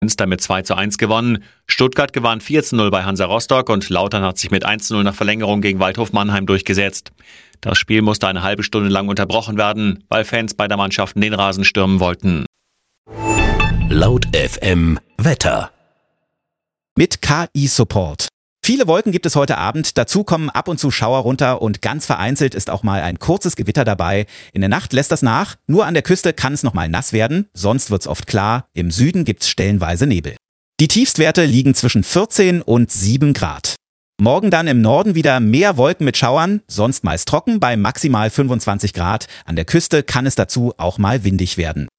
Münster mit 2:1 gewonnen. Stuttgart gewann 4:0 bei Hansa Rostock und Lautern hat sich mit 1:0 nach Verlängerung gegen Waldhof Mannheim durchgesetzt. Das Spiel musste eine halbe Stunde lang unterbrochen werden, weil Fans beider Mannschaften den Rasen stürmen wollten. Laut FM Wetter. Mit KI-Support. Viele Wolken gibt es heute Abend, dazu kommen ab und zu Schauer runter und ganz vereinzelt ist auch mal ein kurzes Gewitter dabei. In der Nacht lässt das nach, nur an der Küste kann es nochmal nass werden, sonst wird's oft klar, im Süden gibt's stellenweise Nebel. Die Tiefstwerte liegen zwischen 14 und 7 Grad. Morgen dann im Norden wieder mehr Wolken mit Schauern, sonst meist trocken bei maximal 25 Grad. An der Küste kann es dazu auch mal windig werden.